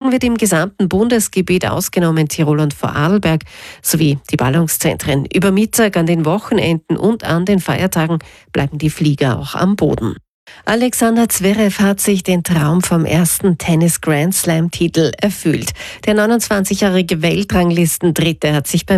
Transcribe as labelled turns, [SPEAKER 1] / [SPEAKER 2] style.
[SPEAKER 1] Morgen wird im gesamten Bundesgebiet, ausgenommen Tirol und Vorarlberg, sowie die Ballungszentren. Über Mittag, an den Wochenenden und an den Feiertagen bleiben die Flieger auch am Boden. Alexander Zverev hat sich den Traum vom ersten Tennis-Grand-Slam-Titel erfüllt. Der 29-jährige Weltranglistendritte hat sich beim